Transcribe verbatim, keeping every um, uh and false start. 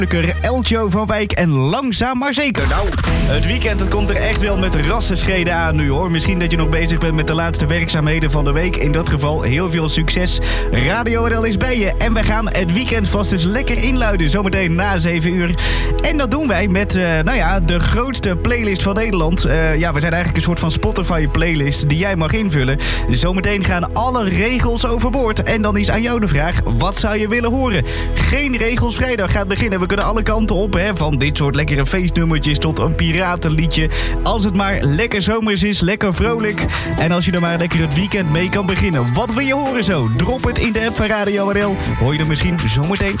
Eltjo van Wijk en langzaam maar zeker. Nou, het weekend het komt er echt wel met rassenschreden aan nu hoor. Misschien dat je nog bezig bent met de laatste werkzaamheden van de week. In dat geval heel veel succes. Radio R L is bij je en we gaan het weekend vast eens lekker inluiden. Zometeen na zeven uur. En dat doen wij met, uh, nou ja, de grootste playlist van Nederland. Uh, ja, we zijn eigenlijk een soort van Spotify playlist die jij mag invullen. Zometeen gaan alle regels overboord. En dan is aan jou de vraag, wat zou je willen horen? Geen regels vrijdag gaat beginnen. We kunnen alle kanten op, hè, van dit soort lekkere feestnummertjes tot een piratenliedje. Als het maar lekker zomers is, lekker vrolijk. En als je er maar lekker het weekend mee kan beginnen. Wat wil je horen zo? Drop het in de app van Radio R L. Hoor je er misschien zometeen